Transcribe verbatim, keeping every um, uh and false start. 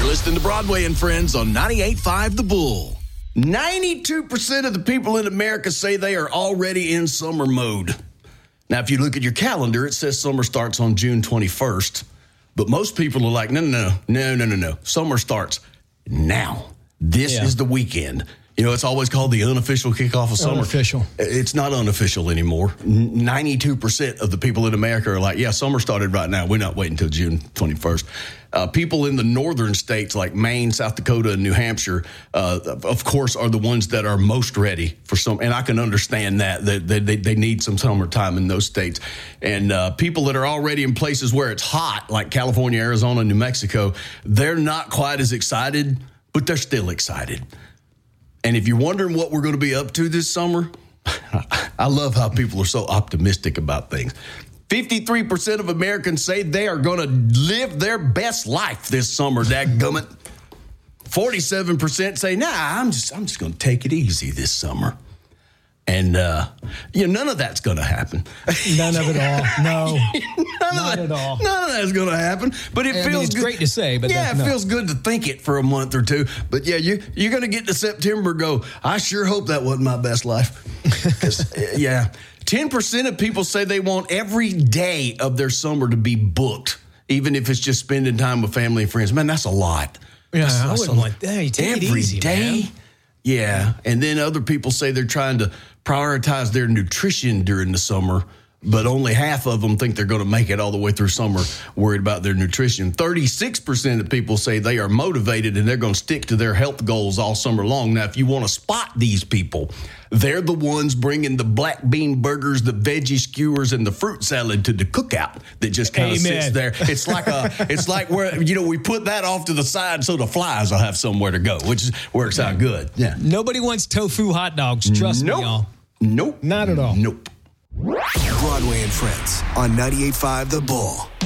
listening to Broadway and Friends on ninety-eight point five The Bull. ninety-two percent of the people in America say they are already in summer mode. Now, if you look at your calendar, it says summer starts on June twenty-first. But most people are like, no, no, no, no, no, no. Summer starts now. This yeah. is the weekend. You know, it's always called the unofficial kickoff of summer. Unofficial. It's not unofficial anymore. ninety-two percent of the people in America are like, yeah, summer started right now. We're not waiting until June twenty-first. Uh, people in the northern states like Maine, South Dakota, and New Hampshire, uh, of course, are the ones that are most ready for some. And I can understand that. They, they, they need some summertime in those states. And uh, people that are already in places where it's hot, like California, Arizona, New Mexico, they're not quite as excited, but they're still excited. And if you're wondering what we're going to be up to this summer, I love how people are so optimistic about things. fifty-three percent of Americans say they are going to live their best life this summer, dadgummit. forty-seven percent say, nah, I'm just I'm just going to take it easy this summer. And, uh, you know, none of that's going to happen. None of it all. No. none Not of that, at all. None of that's going to happen. But it I feels mean, it's good. great to say, but yeah, that, it no. feels good to think it for a month or two. But yeah, you you're going to get to September and go, I sure hope that wasn't my best life. 'Cause, yeah, ten percent of people say they want every day of their summer to be booked, even if it's just spending time with family and friends. Man, that's a lot. Yeah, that's, I that's wouldn't a, want that. You take every it easy, day. man. Yeah, and then other people say they're trying to prioritize their nutrition during the summer, but only half of them think they're going to make it all the way through summer worried about their nutrition. thirty-six percent of people say they are motivated and they're going to stick to their health goals all summer long. Now, if you want to spot these people, they're the ones bringing the black bean burgers, the veggie skewers, and the fruit salad to the cookout that just kind of sits there. It's like a, it's like where, you know, we put that off to the side so the flies will have somewhere to go, which is, works out good. Yeah. Nobody wants tofu hot dogs. Trust nope. me, y'all. Nope. Not at all. Nope. Broadway and Friends on ninety-eight point five The Bull.